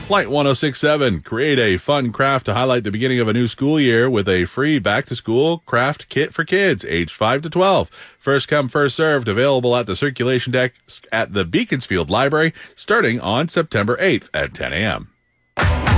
Light 106.7. Create a fun craft to highlight the beginning of a new school year with a free back-to-school craft kit for kids aged 5 to 12. First come, first served. Available at the circulation desk at the Beaconsfield Library starting on September 8th at 10 a.m.